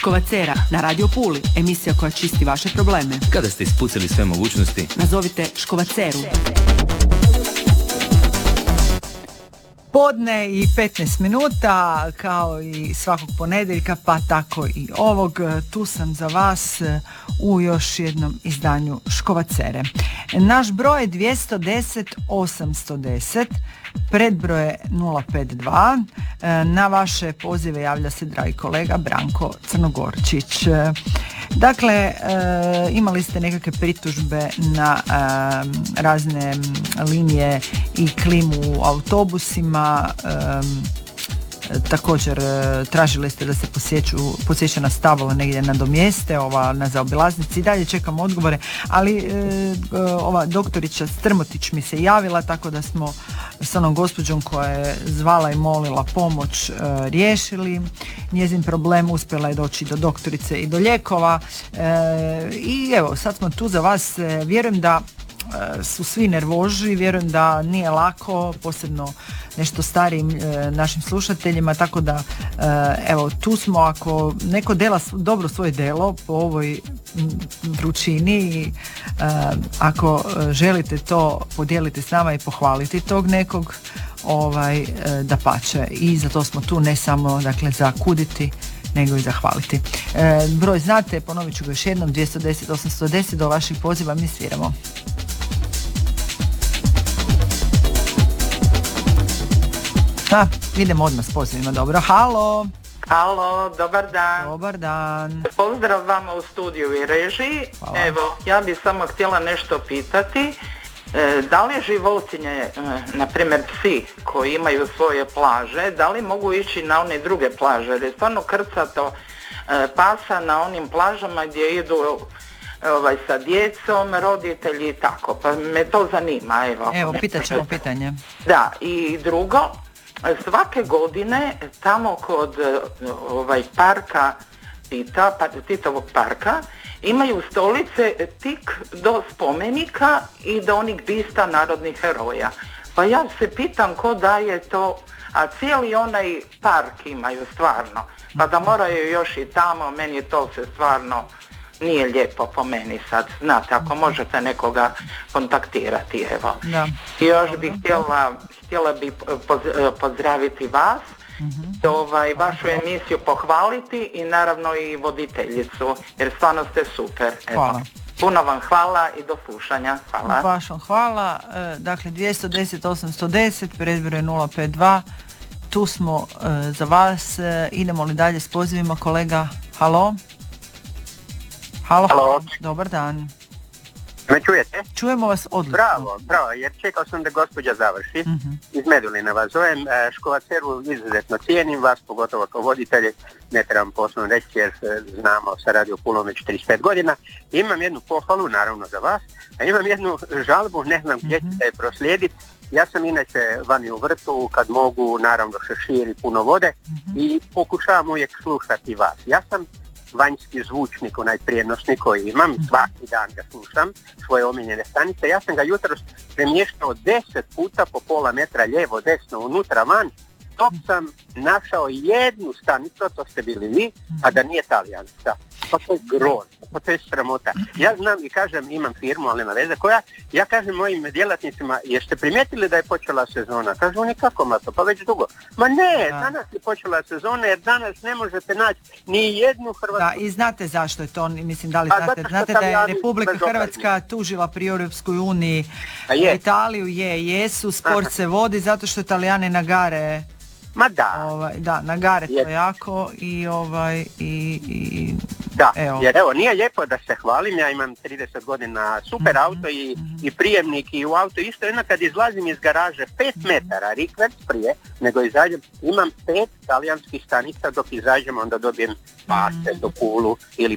Škovacera na Radio Puli, emisija koja čisti vaše probleme. Kada ste ispucali sve mogućnosti, nazovite Škovaceru. Podne i 15 minuta, kao i svakog ponedjeljka, pa tako i ovog. Tu sam za vas u još jednom izdanju Škovacere. Naš broj je 210 810, predbroj je 052. Na vaše pozive javlja se dragi kolega Branko Crnogorčić. Dakle, imali ste nekakve pritužbe na razne linije i klimu u autobusima, također tražili ste da se posjećena stavila negdje nadomjeste, ova na zaobilaznici, i dalje čekam odgovore, ali ova doktorica Strmotić mi se javila, tako da smo s onom gospođom koja je zvala i molila pomoć riješili njezin problem, uspjela je doći do doktorice i do lijekova, i evo sad smo tu za vas. Vjerujem da su svi nervoži, vjerujem da nije lako, posebno nešto starijim našim slušateljima, tako da evo tu smo, ako neko dela dobro svoje delo po ovoj vrućini i ako želite to podijeliti s nama i pohvaliti tog nekog, dapače, i za to smo tu, ne samo dakle za kuditi nego i zahvaliti. Broj znate, ponovit ću ga još jednom, 210 810, do vaših poziva mi sviramo. Idemo odmah s pozivima, dobro. Halo, dobar dan. Dobar dan. Pozdrav vama u studiju i režiji. Hvala. Evo, ja bih samo htjela nešto pitati. Da li životinje, na primjer psi koji imaju svoje plaže, da li mogu ići na one druge plaže? Jer je stvarno krcato pasa na onim plažama gdje idu sa djecom, roditelji i tako. Pa me to zanima. Evo, pitat ćemo pitanje. Da, i drugo, svake godine tamo kod parka Titovog parka imaju stolice tik do spomenika i do onih bista narodnih heroja. Pa ja se pitam ko daje to, a cijeli onaj park imaju stvarno. Pa da moraju još i tamo, meni to se stvarno nije lijepo po meni sad. Znate, ako možete nekoga kontaktirati, evo. Da. I još bih htjela bi pozdraviti vas, vašu emisiju pohvaliti i naravno i voditeljicu, jer stvarno ste super. Evo. Hvala. Puno vam hvala i do slušanja. Hvala. Vašom hvala. Dakle, 210 810, predbroj 052. Tu smo za vas. Idemo li dalje s pozivima, kolega? Halo? Halo. Dobar dan. Me čujete? Čujemo vas odlično. Bravo, jer čekao sam da gospođa završi. Iz Medulina vas zovem. Škovaceru izuzetno cijenim, vas pogotovo kao voditelji, ne trebam posebno reći jer znamo sa Radio Pulom već 35 godina. Imam jednu pohvalu, naravno za vas, a imam jednu žalbu, ne znam gdje ćete je proslijediti. Ja sam inače vani u vrtu, kad mogu, naravno šešir i puno vode, i pokušavam uvijek slušati vas. Ja sam vanjski zvučnik, onaj prijenosnik koji imam, svaki dan ga slušam, svoje omiljene stanice. Ja sam ga jutros premještao 10 puta po pola metra lijevo, desno, unutra, van, dok sam našao jednu stanicu, to ste bili vi, a da nije talijanska. Pa to je grozno, pa to je sramota. Ja znam i kažem, imam firmu, ali nema veze koja, ja kažem mojim djelatnicima, jeste primijetili da je počela sezona? Kažu oni, kako mato, pa već dugo. Ma ne, danas je počela sezona jer danas ne možete naći ni jednu hrvatsku. Da, i znate zašto je to, mislim, da li znate da je Republika Hrvatska tužila pri Europskoj uniji Italiju, jesu, spor se vodi zato što Italijani nagare. Ma da. Nagare to jako i da, jer evo, nije lijepo da se hvalim, ja imam 30 godina super auto i prijemnik i u auto isto, jedno kad izlazim iz garaže 5 metara, rikverc prije, nego izađem, imam 5 talijanskih stanica, dok izađem onda dobijem Pase do Pulu ili